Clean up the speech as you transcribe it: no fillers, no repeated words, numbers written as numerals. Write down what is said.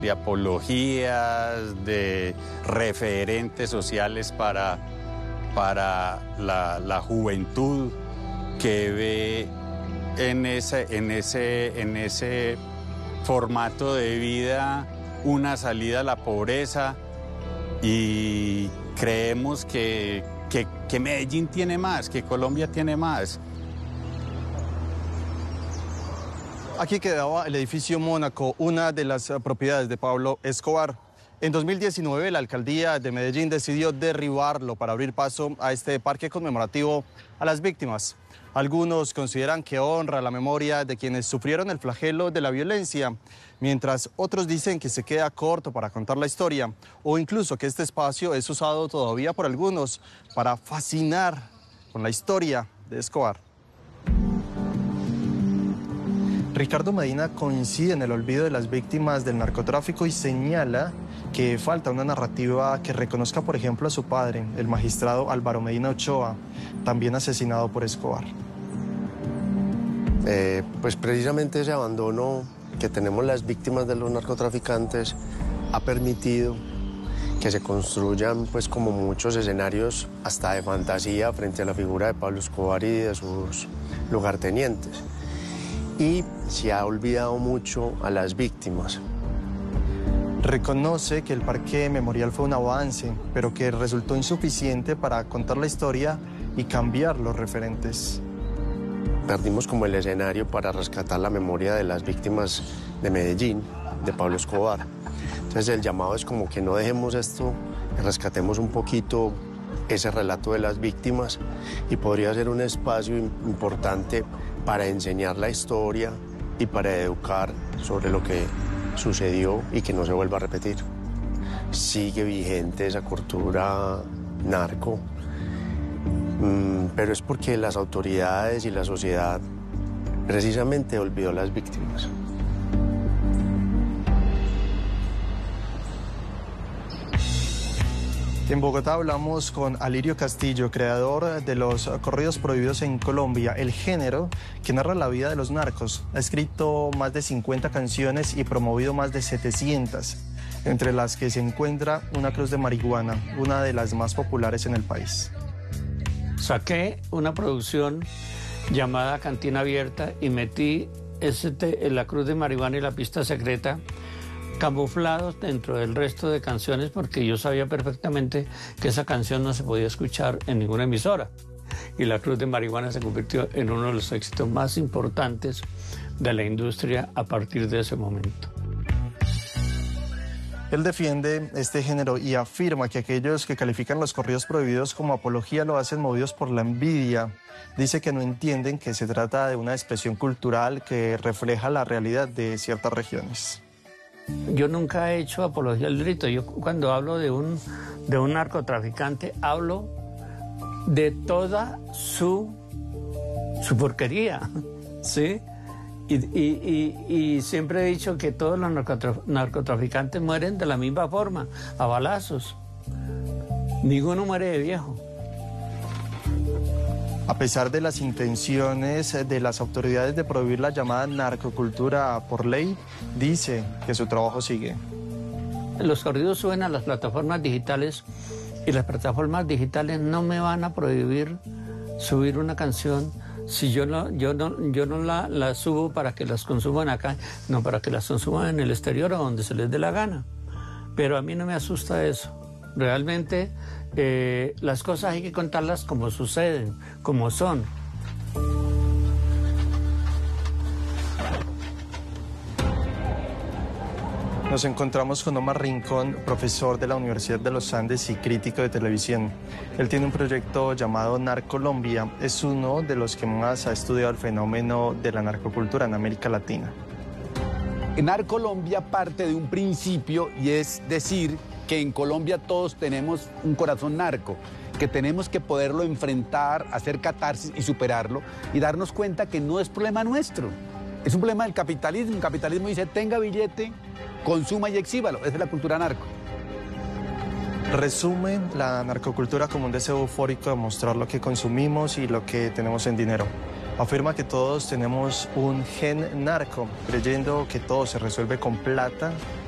de apologías, de referentes sociales para la juventud que ve en ese formato de vida una salida a la pobreza, y creemos que Medellín tiene más, que Colombia tiene más. Aquí quedaba el edificio Mónaco, una de las propiedades de Pablo Escobar. En 2019, la alcaldía de Medellín decidió derribarlo para abrir paso a este parque conmemorativo a las víctimas. Algunos consideran que honra la memoria de quienes sufrieron el flagelo de la violencia, mientras otros dicen que se queda corto para contar la historia, o incluso que este espacio es usado todavía por algunos para fascinar con la historia de Escobar. Ricardo Medina coincide en el olvido de las víctimas del narcotráfico y señala que falta una narrativa que reconozca, por ejemplo, a su padre, el magistrado Álvaro Medina Ochoa, también asesinado por Escobar. Pues precisamente ese abandono que tenemos las víctimas de los narcotraficantes ha permitido que se construyan pues como muchos escenarios hasta de fantasía frente a la figura de Pablo Escobar y de sus lugartenientes. Y se ha olvidado mucho a las víctimas. Reconoce que el Parque Memorial fue un avance, pero que resultó insuficiente para contar la historia y cambiar los referentes. Perdimos como el escenario para rescatar la memoria de las víctimas de Medellín, de Pablo Escobar. Entonces el llamado es como que no dejemos esto, que rescatemos un poquito ese relato de las víctimas, y podría ser un espacio importante para enseñar la historia y para educar sobre lo que sucedió y que no se vuelva a repetir. Sigue vigente esa cultura narco, pero es porque las autoridades y la sociedad precisamente olvidó a las víctimas. En Bogotá hablamos con Alirio Castillo, creador de los corridos prohibidos en Colombia, el género que narra la vida de los narcos. Ha escrito más de 50 canciones y promovido más de 700, entre las que se encuentra Una cruz de marihuana, una de las más populares en el país. Saqué una producción llamada Cantina Abierta y metí la cruz de marihuana y la pista secreta camuflados dentro del resto de canciones, porque yo sabía perfectamente que esa canción no se podía escuchar en ninguna emisora. Y la cruz de marihuana se convirtió en uno de los éxitos más importantes de la industria a partir de ese momento. Él defiende este género y afirma que aquellos que califican los corridos prohibidos como apología lo hacen movidos por la envidia. Dice que no entienden que se trata de una expresión cultural que refleja la realidad de ciertas regiones. Yo nunca he hecho apología al delito. Yo cuando hablo de un narcotraficante hablo de toda su porquería, ¿sí? Y siempre he dicho que todos los narcotraficantes mueren de la misma forma, a balazos. Ninguno muere de viejo. A pesar de las intenciones de las autoridades de prohibir la llamada narcocultura por ley, dice que su trabajo sigue. Los corridos suben a las plataformas digitales y las plataformas digitales no me van a prohibir subir una canción si yo no la subo para que las consuman acá, no para que las consuman en el exterior o donde se les dé la gana. Pero a mí no me asusta eso. Realmente las cosas hay que contarlas como suceden, como son. Nos encontramos con Omar Rincón, profesor de la Universidad de los Andes y crítico de televisión. Él tiene un proyecto llamado Narcolombia. Es uno de los que más ha estudiado el fenómeno de la narcocultura en América Latina. Narcolombia parte de un principio, y es decir que en Colombia todos tenemos un corazón narco, que tenemos que poderlo enfrentar, hacer catarsis y superarlo, y darnos cuenta que no es problema nuestro, es un problema del capitalismo. El capitalismo dice: tenga billete, consuma y exhíbalo. Esa es la cultura narco. Resume la narcocultura como un deseo eufórico de mostrar lo que consumimos y lo que tenemos en dinero. Afirma que todos tenemos un gen narco, creyendo que todo se resuelve con plata